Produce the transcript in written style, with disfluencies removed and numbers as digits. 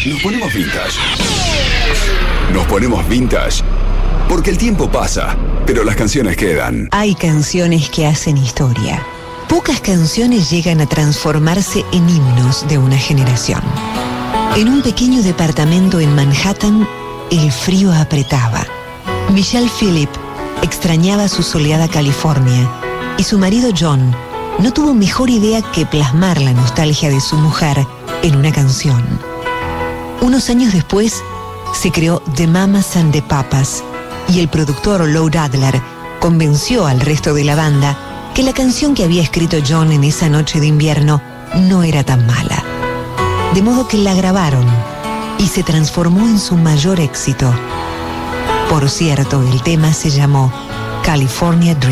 Nos ponemos vintage. Nos ponemos vintage porque el tiempo pasa, pero las canciones quedan. Hay canciones que hacen historia. Pocas canciones llegan a transformarse en himnos de una generación. En un pequeño departamento en Manhattan, el frío apretaba. Michelle Phillip extrañaba su soleada California y su marido John no tuvo mejor idea que plasmar la nostalgia de su mujer en una canción. Unos años después, se creó The Mamas and the Papas y el productor Lou Adler convenció al resto de la banda que la canción que había escrito John en esa noche de invierno no era tan mala. De modo que la grabaron y se transformó en su mayor éxito. Por cierto, el tema se llamó California Dreaming.